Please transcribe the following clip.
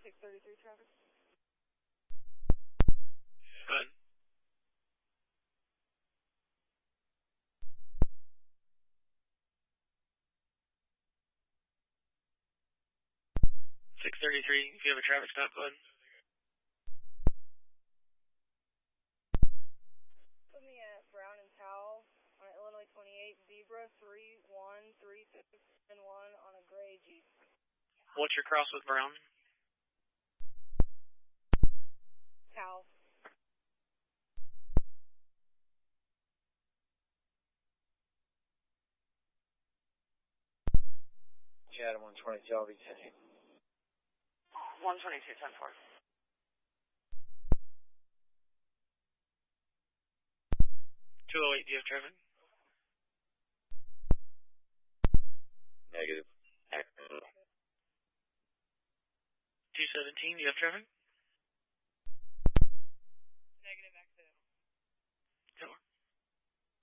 633 traffic. Go ahead. If you have a traffic stop, go ahead. Put me at Brown and Towel on Illinois 28, Zebra 313671 on a gray Jeep. What's your cross with Brown? Towel. Chad 122, I'll be 10. 122, 10-4. 208, do you have traffic? Negative. 217, do you have traffic?